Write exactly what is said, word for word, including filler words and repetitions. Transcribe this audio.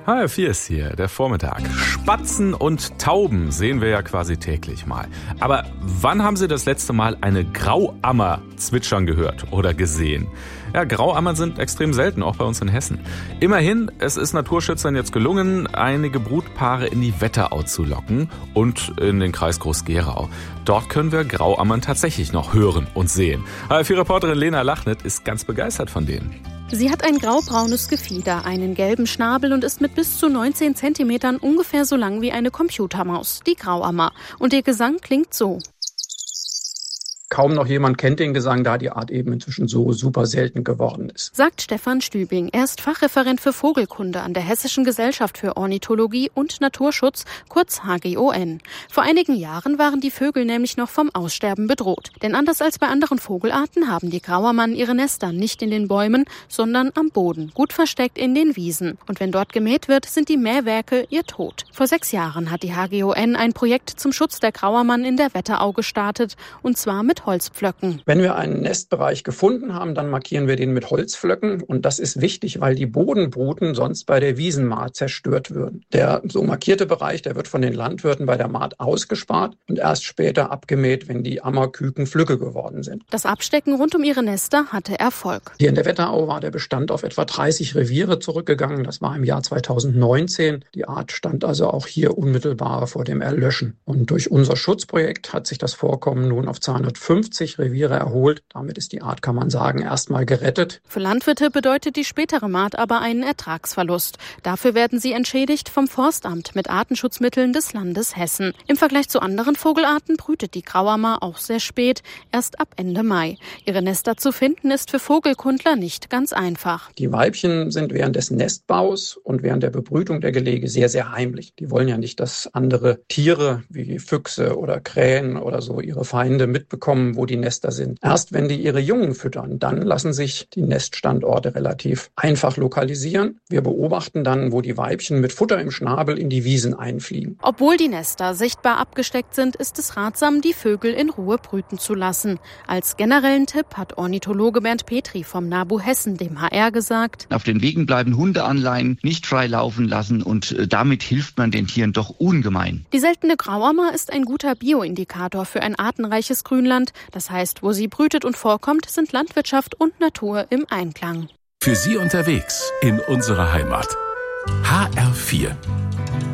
H R vier ist hier, der Vormittag. Spatzen und Tauben sehen wir ja quasi täglich mal. Aber wann haben Sie das letzte Mal eine Grauammer zwitschern gehört oder gesehen? Ja, Grauammern sind extrem selten, auch bei uns in Hessen. Immerhin, es ist Naturschützern jetzt gelungen, einige Brutpaare in die Wetterau zu locken und in den Kreis Groß-Gerau. Dort können wir Grauammern tatsächlich noch hören und sehen. H R vier-Reporterin Lena Lachnet ist ganz begeistert von denen. Sie hat ein graubraunes Gefieder, einen gelben Schnabel und ist mit bis zu neunzehn Zentimetern ungefähr so lang wie eine Computermaus, die Grauammer. Und ihr Gesang klingt so. Kaum noch jemand kennt den Gesang, da die Art eben inzwischen so super selten geworden ist. Sagt Stefan Stübing. Er ist Fachreferent für Vogelkunde an der Hessischen Gesellschaft für Ornithologie und Naturschutz, kurz H G O N. Vor einigen Jahren waren die Vögel nämlich noch vom Aussterben bedroht. Denn anders als bei anderen Vogelarten haben die Grauammern ihre Nester nicht in den Bäumen, sondern am Boden, gut versteckt in den Wiesen. Und wenn dort gemäht wird, sind die Mähwerke ihr Tod. Vor sechs Jahren hat die H G O N ein Projekt zum Schutz der Grauammern in der Wetterau gestartet, und zwar mit Holzpflöcken. Wenn wir einen Nestbereich gefunden haben, dann markieren wir den mit Holzpflöcken. Und das ist wichtig, weil die Bodenbruten sonst bei der Wiesenmahd zerstört würden. Der so markierte Bereich, der wird von den Landwirten bei der Mahd ausgespart und erst später abgemäht, wenn die Ammerküken Flügge geworden sind. Das Abstecken rund um ihre Nester hatte Erfolg. Hier in der Wetterau war der Bestand auf etwa dreißig Reviere zurückgegangen. Das war im Jahr zweitausendneunzehn. Die Art stand also auch hier unmittelbar vor dem Erlöschen. Und durch unser Schutzprojekt hat sich das Vorkommen nun auf zweihundertfünfzig Reviere erholt. Damit ist die Art, kann man sagen, erstmal gerettet. Für Landwirte bedeutet die spätere Mahd aber einen Ertragsverlust. Dafür werden sie entschädigt vom Forstamt mit Artenschutzmitteln des Landes Hessen. Im Vergleich zu anderen Vogelarten brütet die Grauammer auch sehr spät, erst ab Ende Mai. Ihre Nester zu finden ist für Vogelkundler nicht ganz einfach. Die Weibchen sind während des Nestbaus und während der Bebrütung der Gelege sehr, sehr heimlich. Die wollen ja nicht, dass andere Tiere wie Füchse oder Krähen oder so ihre Feinde mitbekommen, wo die Nester sind. Erst wenn die ihre Jungen füttern, dann lassen sich die Neststandorte relativ einfach lokalisieren. Wir beobachten dann, wo die Weibchen mit Futter im Schnabel in die Wiesen einfliegen. Obwohl die Nester sichtbar abgesteckt sind, ist es ratsam, die Vögel in Ruhe brüten zu lassen. Als generellen Tipp hat Ornithologe Bernd Petri vom NABU Hessen dem H R gesagt: Auf den Wegen bleiben, Hunde anleihen, nicht frei laufen lassen, und damit hilft man den Tieren doch ungemein. Die seltene Grauammer ist ein guter Bioindikator für ein artenreiches Grünland. Das heißt, wo sie brütet und vorkommt, sind Landwirtschaft und Natur im Einklang. Für Sie unterwegs in unserer Heimat. H R vier.